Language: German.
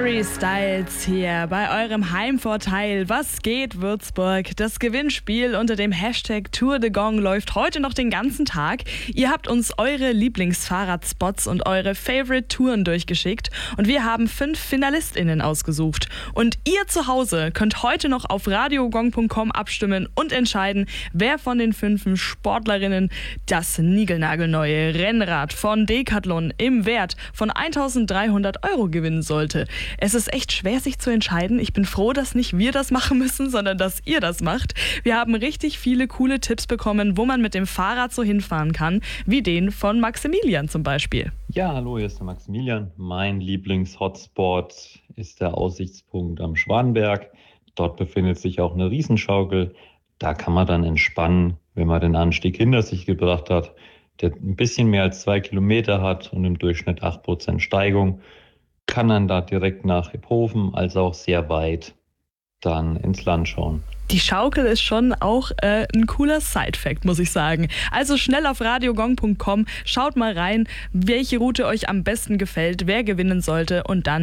Harry Styles hier bei eurem Heimvorteil. Was geht, Würzburg? Das Gewinnspiel unter dem Hashtag Tour de Gong läuft heute noch den ganzen Tag. Ihr habt uns eure Lieblingsfahrradspots und eure Favorite-Touren durchgeschickt und wir haben 5 FinalistInnen ausgesucht. Und ihr zu Hause könnt heute noch auf radiogong.com abstimmen und entscheiden, wer von den 5 Sportlerinnen das niegelnagelneue Rennrad von Decathlon im Wert von 1.300 € gewinnen sollte. Es ist echt schwer, sich zu entscheiden. Ich bin froh, dass nicht wir das machen müssen, sondern dass ihr das macht. Wir haben richtig viele coole Tipps bekommen, wo man mit dem Fahrrad so hinfahren kann, wie den von Maximilian zum Beispiel. Ja, hallo, hier ist der Maximilian. Mein Lieblings-Hotspot ist der Aussichtspunkt am Schwanberg. Dort befindet sich auch eine Riesenschaukel. Da kann man dann entspannen, wenn man den Anstieg hinter sich gebracht hat, der ein bisschen mehr als 2 Kilometer hat und im Durchschnitt 8% Steigung. Kann dann da direkt nach Iphofen, also auch sehr weit, dann ins Land schauen. Die Schaukel ist schon auch ein cooler Side-Fact, muss ich sagen. Also schnell auf radiogong.com, schaut mal rein, welche Route euch am besten gefällt, wer gewinnen sollte und dann